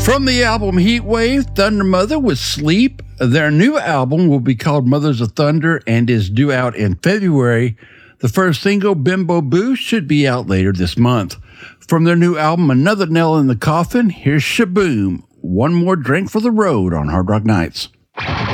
From the album Heatwave, Thunder Mother with Sleep. Their new album will be called Mothers of Thunder and is due out in February. The first single, Bimbo Boo, should be out later this month. From their new album, Another Nail in the Coffin, here's Shaboom. One more drink for the road on Hard Rock Nights.